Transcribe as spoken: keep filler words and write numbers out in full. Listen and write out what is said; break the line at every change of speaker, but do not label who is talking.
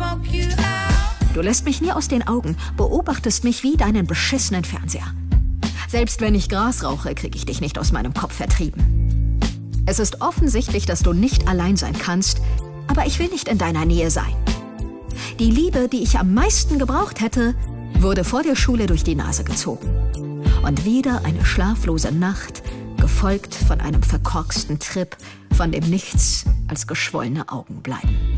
Du lässt mich nie aus den Augen, beobachtest mich wie deinen beschissenen Fernseher. Selbst wenn ich Gras rauche, kriege ich dich nicht aus meinem Kopf vertrieben. Es ist offensichtlich, dass du nicht allein sein kannst, aber ich will nicht in deiner Nähe sein. Die Liebe, die ich am meisten gebraucht hätte, wurde vor der Schule durch die Nase gezogen. Und wieder eine schlaflose Nacht, gefolgt von einem verkorksten Trip, von dem nichts als geschwollene Augen bleiben.